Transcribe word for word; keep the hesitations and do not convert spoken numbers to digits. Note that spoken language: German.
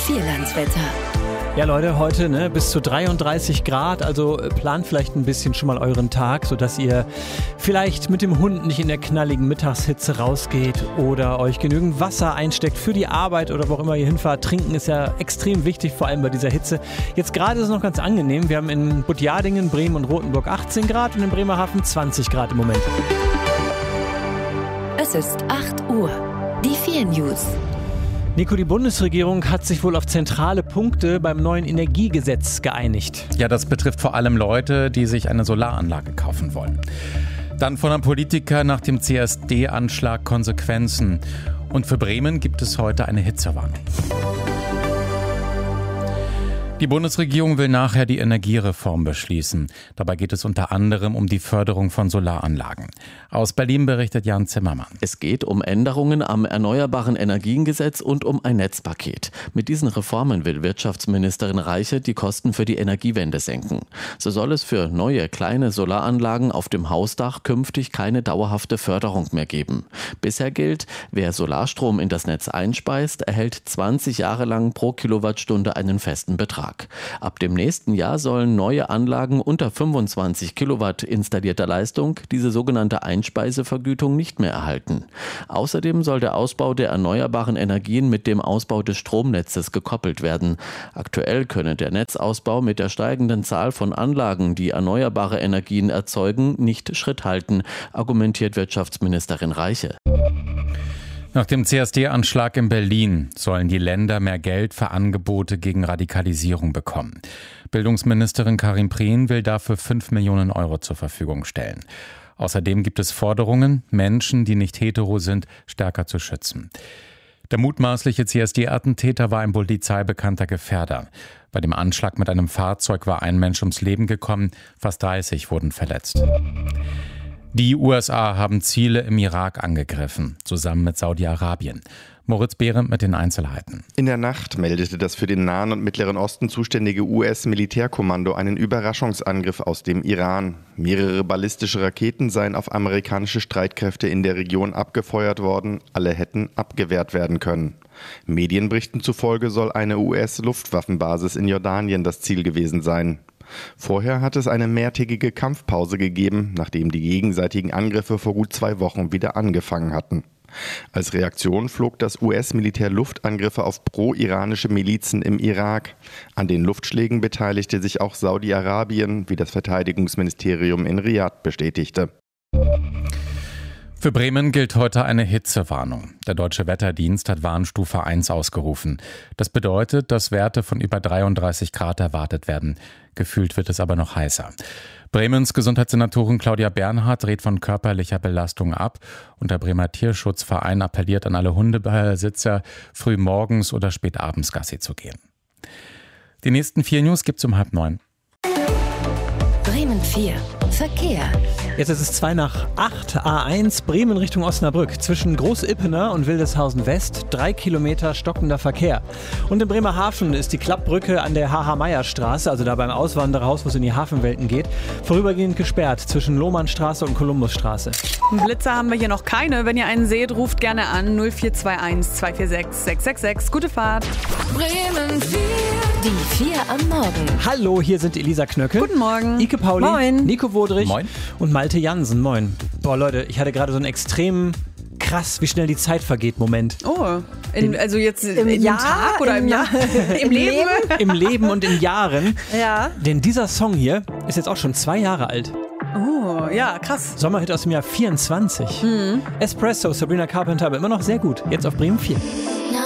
Vierlandswetter. Ja Leute, heute ne, bis zu dreiunddreißig Grad, also plant vielleicht ein bisschen schon mal euren Tag, sodass ihr vielleicht mit dem Hund nicht in der knalligen Mittagshitze rausgeht oder euch genügend Wasser einsteckt für die Arbeit oder wo auch immer ihr hinfahrt. Trinken ist ja extrem wichtig, vor allem bei dieser Hitze. Jetzt gerade ist es noch ganz angenehm. Wir haben in Butjadingen, Bremen und Rothenburg achtzehn Grad und in Bremerhaven zwanzig Grad im Moment. Es ist acht Uhr. Die vier News. Nico, die Bundesregierung hat sich wohl auf zentrale Punkte beim neuen Energiegesetz geeinigt. Ja, das betrifft vor allem Leute, die sich eine Solaranlage kaufen wollen. Dann von einem Politiker nach dem C S D-Anschlag Konsequenzen. Und für Bremen gibt es heute eine Hitzewarnung. Die Bundesregierung will nachher die Energiereform beschließen. Dabei geht es unter anderem um die Förderung von Solaranlagen. Aus Berlin berichtet Jan Zimmermann. Es geht um Änderungen am Erneuerbaren Energiengesetz und um ein Netzpaket. Mit diesen Reformen will Wirtschaftsministerin Reiche die Kosten für die Energiewende senken. So soll es für neue kleine Solaranlagen auf dem Hausdach künftig keine dauerhafte Förderung mehr geben. Bisher gilt, wer Solarstrom in das Netz einspeist, erhält zwanzig Jahre lang pro Kilowattstunde einen festen Betrag. Ab dem nächsten Jahr sollen neue Anlagen unter fünfundzwanzig Kilowatt installierter Leistung diese sogenannte Einspeisevergütung nicht mehr erhalten. Außerdem soll der Ausbau der erneuerbaren Energien mit dem Ausbau des Stromnetzes gekoppelt werden. Aktuell könne der Netzausbau mit der steigenden Zahl von Anlagen, die erneuerbare Energien erzeugen, nicht Schritt halten, argumentiert Wirtschaftsministerin Reiche. Nach dem C S D-Anschlag in Berlin sollen die Länder mehr Geld für Angebote gegen Radikalisierung bekommen. Bildungsministerin Karin Prien will dafür fünf Millionen Euro zur Verfügung stellen. Außerdem gibt es Forderungen, Menschen, die nicht hetero sind, stärker zu schützen. Der mutmaßliche C S D-Attentäter war ein polizeibekannter Gefährder. Bei dem Anschlag mit einem Fahrzeug war ein Mensch ums Leben gekommen, fast dreißig wurden verletzt. Die U S A haben Ziele im Irak angegriffen, zusammen mit Saudi-Arabien. Moritz Behrendt mit den Einzelheiten. In der Nacht meldete das für den Nahen und Mittleren Osten zuständige U S-Militärkommando einen Überraschungsangriff aus dem Iran. Mehrere ballistische Raketen seien auf amerikanische Streitkräfte in der Region abgefeuert worden. Alle hätten abgewehrt werden können. Medienberichten zufolge soll eine U S-Luftwaffenbasis in Jordanien das Ziel gewesen sein. Vorher hat es eine mehrtägige Kampfpause gegeben, nachdem die gegenseitigen Angriffe vor gut zwei Wochen wieder angefangen hatten. Als Reaktion flog das U S-Militär Luftangriffe auf pro-iranische Milizen im Irak. An den Luftschlägen beteiligte sich auch Saudi-Arabien, wie das Verteidigungsministerium in Riad bestätigte. Für Bremen gilt heute eine Hitzewarnung. Der Deutsche Wetterdienst hat Warnstufe eins ausgerufen. Das bedeutet, dass Werte von über dreiunddreißig Grad erwartet werden. Gefühlt wird es aber noch heißer. Bremens Gesundheitssenatorin Claudia Bernhardt rät von körperlicher Belastung ab und der Bremer Tierschutzverein appelliert an alle Hundebesitzer, früh morgens oder spät abends Gassi zu gehen. Die nächsten vier News gibt's um halb neun. Bremen vier. Verkehr. Jetzt ist es zwei nach acht, A eins, Bremen Richtung Osnabrück. Zwischen Groß-Ippener und Wildeshausen West, drei Kilometer stockender Verkehr. Und in Bremerhaven ist die Klappbrücke an der H H-Meyer-Straße, also da beim Auswandererhaus, wo es in die Hafenwelten geht, vorübergehend gesperrt zwischen Lohmannstraße und Kolumbusstraße. Blitzer haben wir hier noch keine. Wenn ihr einen seht, ruft gerne an null vier zwei eins zwei vier sechs sechs sechs sechs. Gute Fahrt. Bremen vier. Die vier am Morgen. Hallo, hier sind Elisa Knöcke. Guten Morgen. Ike Pauli. Moin. Nico Wodrich. Moin. Und Malte Jansen. Moin. Boah, Leute, ich hatte gerade so einen extrem krass, wie schnell die Zeit vergeht, Moment. Oh, in, also jetzt Im in Jahr, einem Tag oder im, im Jahr? Im Leben? Im Leben und in Jahren. Ja. Denn dieser Song hier ist jetzt auch schon zwei Jahre alt. Oh, ja, krass. Sommerhit aus dem Jahr vierundzwanzig. Mhm. Espresso, Sabrina Carpenter, aber immer noch sehr gut. Jetzt auf Bremen vier.